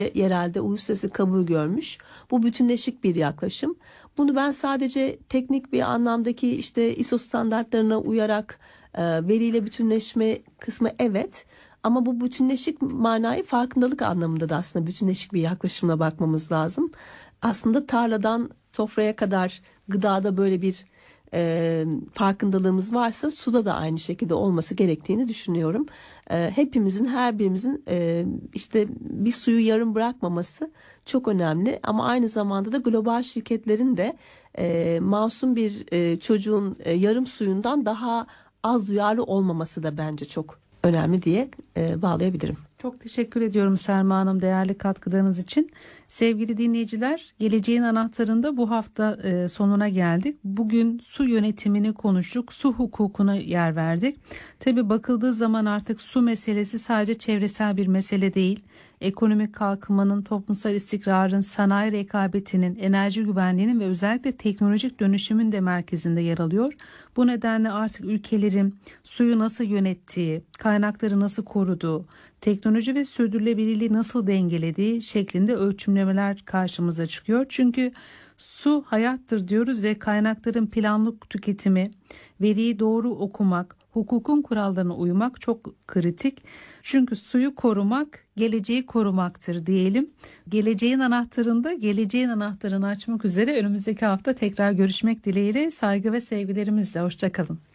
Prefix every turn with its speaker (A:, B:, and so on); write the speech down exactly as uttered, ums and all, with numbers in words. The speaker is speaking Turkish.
A: yerelde uluslararası kabul görmüş. Bu bütünleşik bir yaklaşım. Bunu ben sadece teknik bir anlamdaki işte I S O standartlarına uyarak e, veriyle bütünleşme kısmı evet. Ama bu bütünleşik manayı farkındalık anlamında da aslında bütünleşik bir yaklaşımla bakmamız lazım. Aslında tarladan sofraya kadar gıdada böyle bir e, farkındalığımız varsa suda da aynı şekilde olması gerektiğini düşünüyorum. E, hepimizin her birimizin e, işte bir suyu yarım bırakmaması çok önemli. Ama aynı zamanda da global şirketlerin de e, masum bir e, çocuğun e, yarım suyundan daha az duyarlı olmaması da bence çok önemli diye e, bağlayabilirim.
B: Çok teşekkür ediyorum Selma Hanım değerli katkılarınız için. Sevgili dinleyiciler, Geleceğin Anahtarı'nda bu hafta e, sonuna geldik. Bugün su yönetimini konuştuk, su hukukuna yer verdik. Tabii bakıldığı zaman artık su meselesi sadece çevresel bir mesele değil. Ekonomik kalkınmanın, toplumsal istikrarın, sanayi rekabetinin, enerji güvenliğinin ve özellikle teknolojik dönüşümün de merkezinde yer alıyor. Bu nedenle artık ülkelerin suyu nasıl yönettiği, kaynakları nasıl koruduğu, teknoloji ve sürdürülebilirliği nasıl dengelediği şeklinde ölçümlemeler karşımıza çıkıyor. Çünkü su hayattır diyoruz ve kaynakların planlı tüketimi, veriyi doğru okumak, hukukun kurallarına uymak çok kritik. Çünkü suyu korumak geleceği korumaktır diyelim. Geleceğin anahtarında geleceğin anahtarını açmak üzere önümüzdeki hafta tekrar görüşmek dileğiyle, saygı ve sevgilerimizle. Hoşça kalın.